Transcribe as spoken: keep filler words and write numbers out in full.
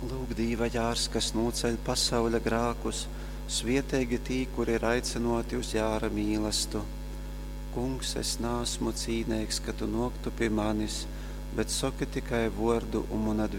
Lūk, dīva jārs, kas noceļ pasaules grākus, svietēgi tī, kuri ir aicinoti uz jāra mīlestību. Kungs, es nāsmu cīnīgs, ka tu noktu pie manis, bet saki tikai vārdu, un man